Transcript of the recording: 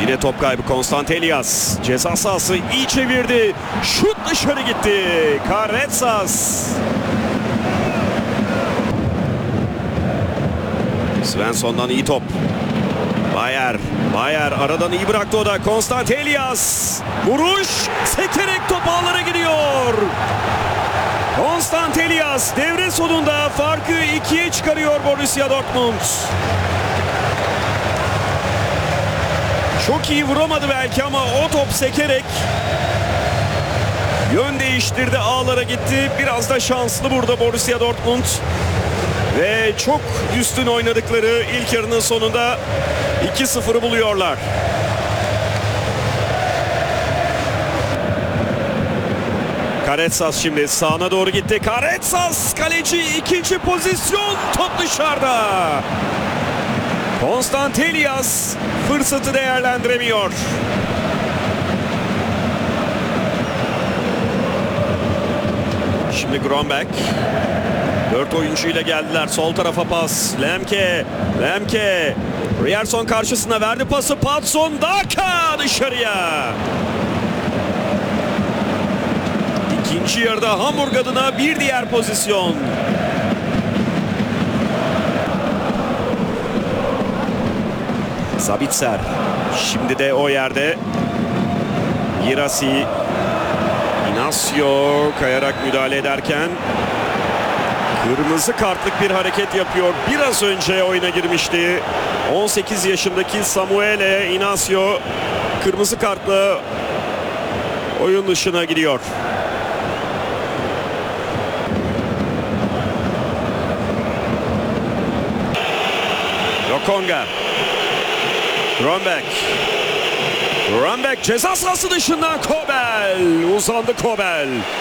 Yine top kaybı Konstantelias. Ceza sahası iyi çevirdi. Şut dışarı gitti. Karetsas. Svensson'dan iyi top. Bayer aradan iyi bıraktı o da. Konstantelias. Vuruş. Sekerek top ağlara gidiyor. Konstantelias devre sonunda farkı 2'ye çıkarıyor Borussia Dortmund. Çok iyi vuramadı belki ama o top sekerek yön değiştirdi, ağlara gitti. Biraz da şanslı burada Borussia Dortmund. Ve çok üstün oynadıkları ilk yarının sonunda 2-0'ı buluyorlar. Karetsas şimdi sağına doğru gitti. Karetsas kaleci, ikinci pozisyon, top dışarıda. Konstantelias fırsatı değerlendiremiyor. Şimdi Grönbeck. 4 oyuncuyla geldiler. Sol tarafa pas. Lemke. Ryerson karşısına verdi pası. Patson Daka dışarıya. İkinci yarıda Hamburg adına bir diğer pozisyon. Sabitzer. Şimdi de o yerde. Girassi. Inacio kayarak müdahale ederken kırmızı kartlık bir hareket yapıyor. Biraz önce oyuna girmişti. 18 yaşındaki Samuele Inacio kırmızı kartla oyun dışına gidiyor. Lokonga. Grönbeck ceza sahası dışından Kobel. Uzandı Kobel.